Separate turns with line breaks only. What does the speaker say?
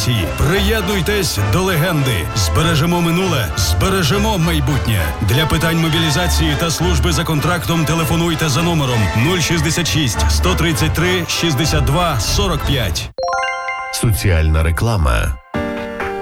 мобілізації. Приєднуйтесь до легенди. Збережемо минуле, збережемо майбутнє. Для питань мобілізації та служби за контрактом телефонуйте за номером 066 133 62 45.
Соціальна реклама.